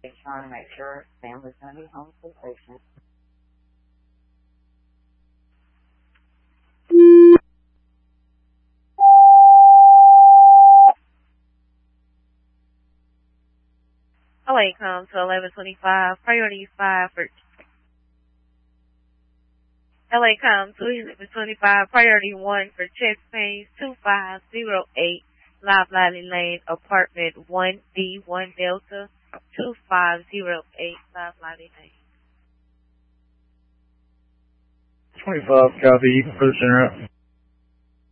They're trying to make sure family's going to be home for Christmas. LA come to 1125, priority 5 for... LA come to 1125, priority 1 for chest pains, 2508, Live Lively Lane, apartment 1D1 Delta, 2508, Live Lively Lane. 25, copy, for the center up.